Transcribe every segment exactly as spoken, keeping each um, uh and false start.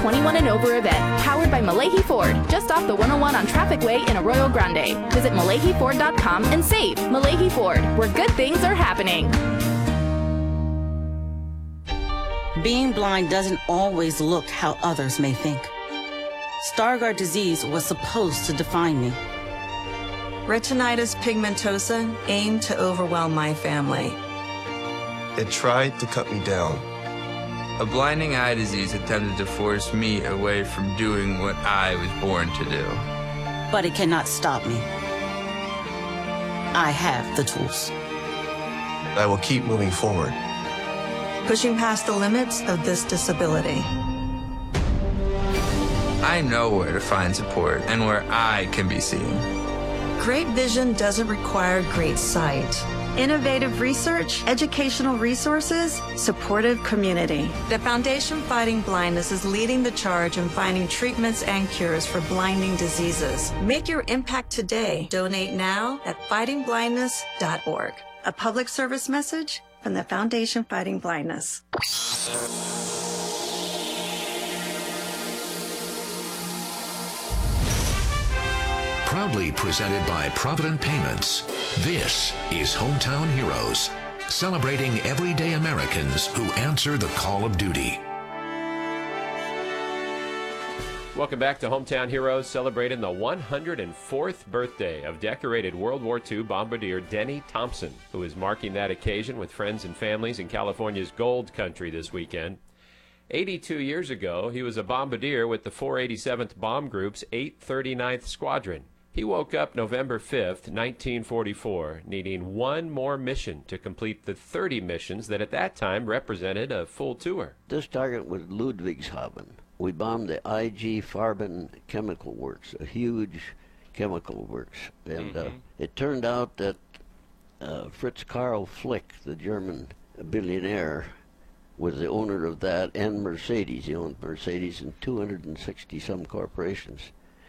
twenty-one and over event, powered by Malahi Ford, just off the one oh one on Traffic Way in Arroyo Grande. Visit Malahi Ford dot com and save. Malahi Ford, where good things are happening. Being blind doesn't always look how others may think. Stargardt disease was supposed to define me. Retinitis pigmentosa aimed to overwhelm my family. It tried to cut me down. A blinding eye disease attempted to force me away from doing what I was born to do. But it cannot stop me. I have the tools. I will keep moving forward. Pushing past the limits of this disability. I know where to find support and where I can be seen. Great vision doesn't require great sight. Innovative research, educational resources, supportive community. The Foundation Fighting Blindness is leading the charge in finding treatments and cures for blinding diseases. Make your impact today. Donate now at fighting blindness dot org. A public service message from the Foundation Fighting Blindness. Proudly presented by Provident Payments, this is Hometown Heroes, celebrating everyday Americans who answer the call of duty. Welcome back to Hometown Heroes, celebrating the one hundred fourth birthday of decorated World War Two bombardier Denny Thompson, who is marking that occasion with friends and families in California's Gold Country this weekend. eighty-two years ago, he was a bombardier with the four eighty-seventh Bomb Group's eight thirty-ninth Squadron. He woke up November fifth, nineteen forty-four, needing one more mission to complete the thirty missions that at that time represented a full tour. This target was Ludwigshafen. We bombed the I G Farben Chemical Works, a huge chemical works. And mm-hmm. uh, it turned out that uh, Fritz Karl Flick, the German billionaire, was the owner of that, and Mercedes. He owned Mercedes and two hundred sixty some corporations.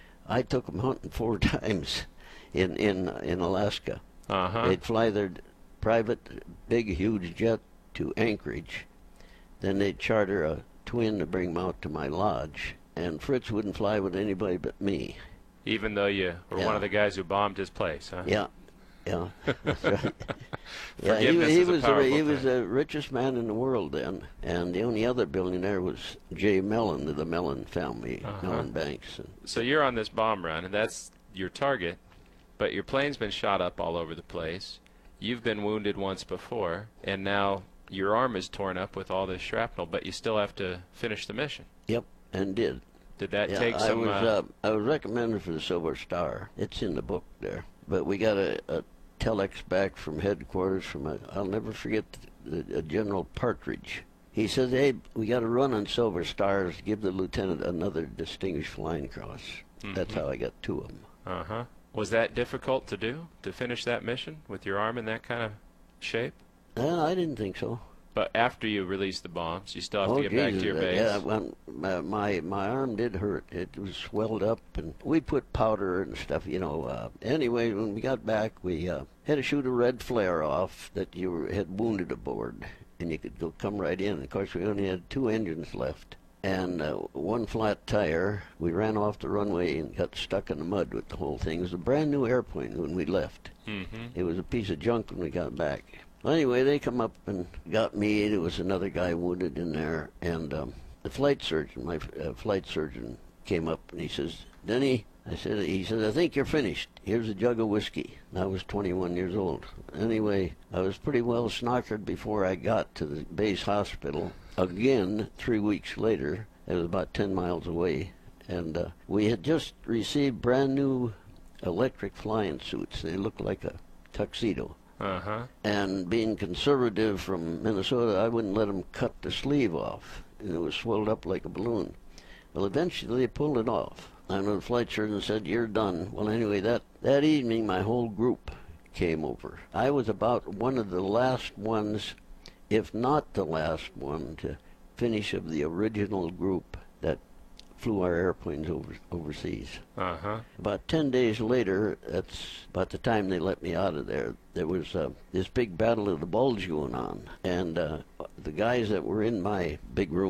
I took them hunting four times in in in Alaska. Uh-huh. They'd fly their private, big, huge jet to Anchorage. Then they'd charter a twin to bring them out to my lodge. And Fritz wouldn't fly with anybody but me. Even though you were yeah. one of the guys who bombed his place, huh? Yeah, yeah, that's right. yeah, he, he was the, he was the richest man in the world then, and the only other billionaire was Jay Mellon of the Mellon family, uh-huh. Mellon Banks. And so you're on this bomb run, and that's your target, but your plane's been shot up all over the place. You've been wounded once before, and now your arm is torn up with all this shrapnel, but you still have to finish the mission. Yep, and did. Did that yeah, take some... I was, uh, uh, I was recommended for the Silver Star. It's in the book there. But we got a, a telex back from headquarters from a, I'll never forget, the, the, a General Partridge. He says, hey, we got to run on Silver Stars, give the lieutenant another Distinguished Flying Cross. Mm-hmm. That's how I got two of them. Uh-huh. Was that difficult to do, to finish that mission with your arm in that kind of shape? Uh, I didn't think so. But after you release the bombs, you still have oh, to get Jesus, back to your base. Yeah, well, my, my my arm did hurt. It was swelled up, and we put powder and stuff, you know. Uh, anyway, when we got back, we uh, had to shoot a red flare off that you were, had wounded aboard, and you could go come right in. Of course, we only had two engines left, and uh, one flat tire. We ran off the runway and got stuck in the mud with the whole thing. It was a brand new airplane when we left. Mm-hmm. It was a piece of junk when we got back. Well, anyway, they come up and got me. There was another guy wounded in there, and um, the flight surgeon, my uh, flight surgeon, came up and he says, "Denny," I said, he said, "I think you're finished. Here's a jug of whiskey." And I was twenty-one years old. Anyway, I was pretty well snockered before I got to the base hospital. Again, three weeks later, it was about ten miles away, and uh, we had just received brand new electric flying suits. They looked like a tuxedo. Uh-huh. And being conservative from Minnesota, I wouldn't let them cut the sleeve off. And it was swelled up like a balloon. Well, eventually they pulled it off. And the flight surgeon said, "You're done." Well, anyway, that, that evening my whole group came over. I was about one of the last ones, if not the last one, to finish of the original group that flew our airplanes over, overseas. Uh-huh. About ten days later, that's about the time they let me out of there, there was uh, this big Battle of the Bulge going on. And uh, the guys that were in my big room